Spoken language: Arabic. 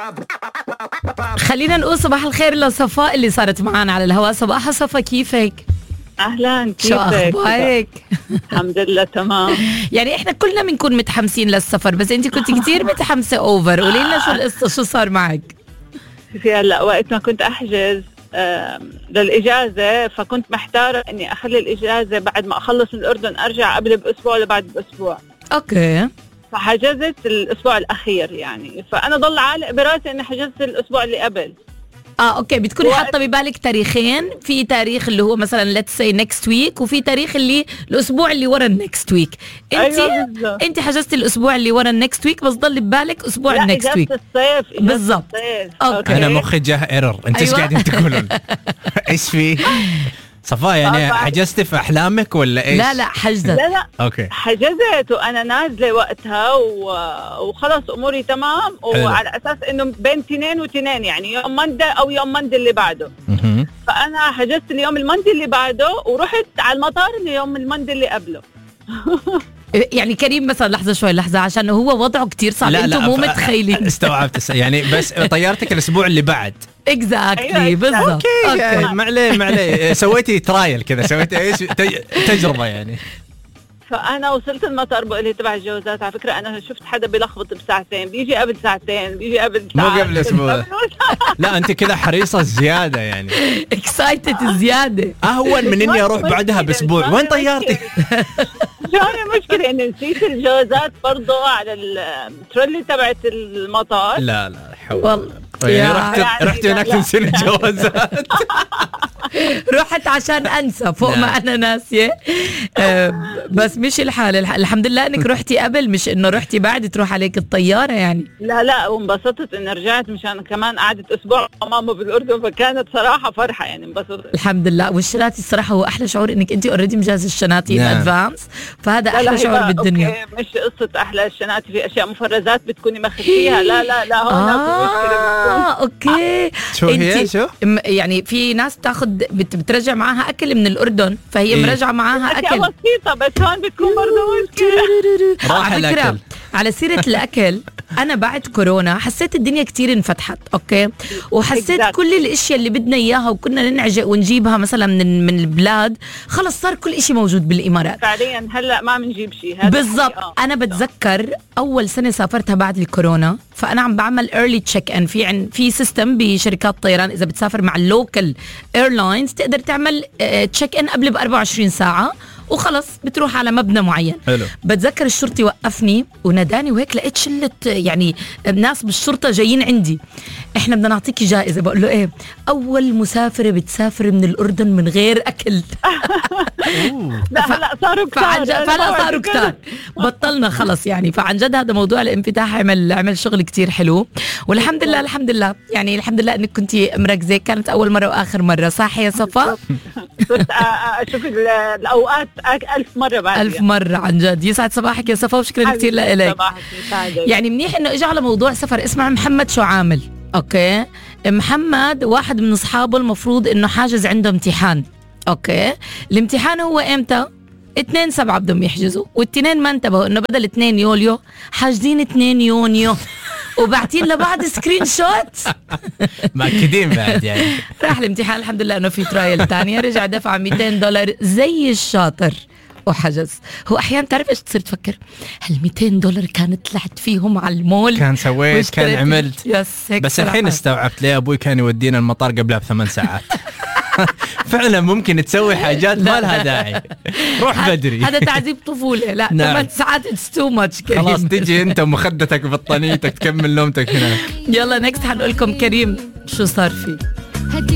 خلينا نقول صباح الخير لصفاء اللي صارت معانا على الهواء. صباح صفا، كيفك؟ اهلا، كيفك؟ شو اخبارك؟ الحمد لله تمام. يعني احنا كلنا بنكون متحمسين للسفر، بس انت كنت كتير متحمسه اوفر. قولي لنا شو القصه، شو صار معك؟ في هلا وقت ما كنت احجز للاجازه، فكنت محتاره اني اخلي الاجازه بعد ما اخلص من الاردن ارجع قبل باسبوع ولا بعد باسبوع. اوكي. فحجزت الاسبوع الاخير يعني، فانا ضل عالق براسي اني حجزت الاسبوع اللي قبل. اوكي، بتكوني حاطه ببالك تاريخين، في تاريخ اللي هو مثلا let's say next week، وفي تاريخ اللي الاسبوع اللي ورا النكست ويك. انت حجزتي الاسبوع اللي ورا النكست ويك، بس ضل ببالك اسبوع النكست ويك. الصيف بالضبط. اوكي. انا مخي جاه ايرور. انت ايش قاعدين تقولون؟ ايش في صفاء؟ يعني حجزتي في احلامك ولا ايش؟ لا حجزت. لا اوكي، حجزت وانا نازله وقتها وخلص اموري تمام، وعلى اساس انه بين 2 و2 يعني يوم مندي او يوم مندي اللي بعده. فانا حجزت اليوم المندي اللي بعده ورحت على المطار اليوم المندي اللي قبله. يعني كريم مثلا لحظه عشان هو وضعه كتير صعب. انتم مو متخيلين. استوعبت يعني، بس طيارتك الاسبوع اللي بعد. اكزاكتلي بالضبط. اوكي معلي سويتي ترايل كذا، سويتي ايش تجربه يعني. فانا وصلت المطار بقول لي تبع الجوازات، على فكره انا شفت حدا بيلخبط بساعتين، بيجي قبل ساعتين، بيجي قبل ساعه، مو قبل اسبوع. لا انت كذا حريصه زياده يعني، اكسايتد زياده، اهون من اني اروح بعدها باسبوع. وين طيارتي؟ شو المشكله اني نسيت الجوازات برضه على الترولي تبعت المطار. لا حول يعني رحت هناك تنسين الجوازات. رحت عشان انسى فوق ما انا ناسيه. بس مش الحال. الحمد لله انك رحتي قبل، مش انه رحتي بعد تروح عليك الطياره يعني. لا وانبسطت اني رجعت، مشان كمان قعدت اسبوع ماما بالاردن، فكانت صراحه فرحه يعني، انبسطت الحمد لله. والشناتي الصراحه هو احلى شعور انك انت اوريدي مجهزه الشناتي ان ادفانس، فهذا احلى شعور بالدنيا. أوكي. مش قصه احلى الشناتي، في اشياء مفرزات بتكوني ماخذيها. لا هون اوكي. شو هي شو يعني في ناس بتاخذ بترجع معاها اكل من الاردن، فهي مرجعه معاها اكل بسيطه، بس هون بتكون برضه مشكله. على فكره على سيره الاكل، انا بعد كورونا حسيت الدنيا كتير انفتحت. اوكي، وحسيت كل الاشياء اللي بدنا اياها وكنا ننعجق ونجيبها مثلا من البلاد، خلص صار كل اشي موجود بالامارات فعليا. هلا ما بنجيب شيء. بالضبط. انا بتذكر اول سنه سافرتها بعد الكورونا، فانا عم بعمل early check in في سيستم بشركات الطيران، اذا بتسافر مع اللوكال ايرلاينز تقدر تعمل تشيك ان قبل ب 24 ساعه وخلص بتروح على مبنى معين. حلو. بتذكر الشرطي وقفني وناداني وهيك، لقيت شلة يعني ناس بالشرطة جايين عندي، احنا بدنا نعطيكي جائزة. بقول له ايه؟ اول مسافرة بتسافر من الأردن من غير أكل. لا صاروا كتار. صاروا كتار، بطلنا خلص يعني. فعن جد هذا موضوع الانفتاح عمل شغل كتير حلو، والحمد لله يعني الحمد لله انك كنتي مركزة. كانت أول مرة وآخر مرة، صح يا صفا؟ كنت أشوف الأوقات 1000 مرة بعد 1000 مرة عن جد. يسعد صباحك يا صفا، وشكرا كتير لك. يعني منيح انه اجى على موضوع سفر. اسمع محمد شو عامل. اوكي، محمد واحد من اصحابه المفروض انه حاجز عنده امتحان. اوكي، الامتحان هو امتى؟ 2/7 بدهم يحجزوا، والتنين ما انتبهوا انه بدل 2 يوليو حاجزين 2 يونيو وبعتين لبعض سكرين شوت. مأكدين بعد يعني. راح الامتحان الحمد لله انه في ترايل تانية، رجع دفع $200 زي الشاطر وحجز. هو احيانا تعرف ايش تصير تفكر؟ هل $200 كانت طلعت فيهم على المول، كان سويت كان عملت. بس الحين استوعبت ليه ابوي كان يودينا المطار قبلها ب8 ساعات. فعلا ممكن تسوي حاجات ما لها داعي. روح بدري. هذا تعذيب طفولة. لا 8 ساعات اتس تو ماتش. خلاص تيجي انت ومخدتك وبطانيتك تكمل نومتك هناك. يلا نكست حنقول لكم كريم شو صار فيه.